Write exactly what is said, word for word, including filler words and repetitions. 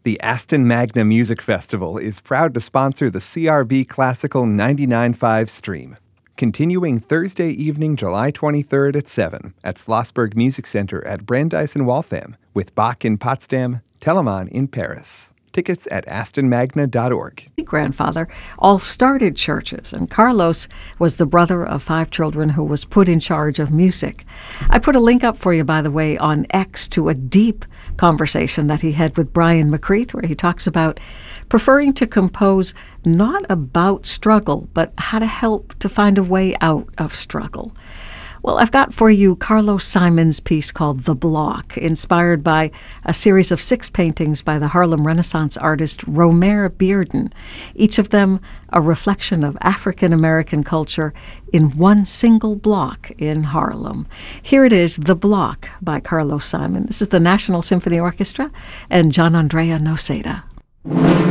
The Aston Magna Music Festival is proud to sponsor the C R B Classical ninety-nine point five stream. Continuing Thursday evening, July twenty-third at seven at Schlossberg Music Center at Brandeis in Waltham, with Bach in Potsdam, Telemann in Paris. Tickets at aston magna dot org. Grandfather all started churches, and Carlos was the brother of five children who was put in charge of music. I put a link up for you, by the way, on X to a deep conversation that he had with Brian McCreath, where he talks about preferring to compose not about struggle, but how to help to find a way out of struggle. Well, I've got for you Carlos Simon's piece called The Block, inspired by a series of six paintings by the Harlem Renaissance artist Romare Bearden, each of them a reflection of African-American culture in one single block in Harlem. Here it is, The Block by Carlos Simon. This is the National Symphony Orchestra and Gianandrea Noseda.